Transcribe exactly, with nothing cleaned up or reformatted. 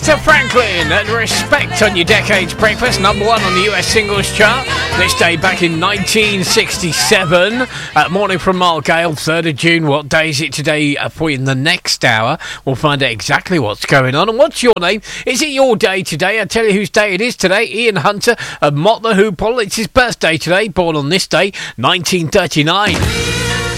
Aretha Franklin and Respect on your Decades Breakfast, number one on the U S singles chart. This day back in nineteen sixty-seven. Uh, morning from Mark Gale, third of June. What day is it today? Uh, for you in the next hour, we'll find out exactly what's going on. And what's your name? Is it your day today? I'll tell you whose day it is today. Ian Hunter of Mott the Hoople. It's his birthday today, born on this day, nineteen thirty-nine.